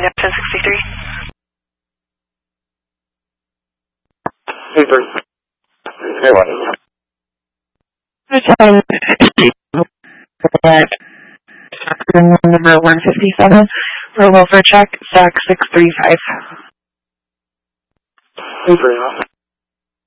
1063. Hey, 3. Hey, what? Number 157 for welfare check, SAC 635. Hey, 3.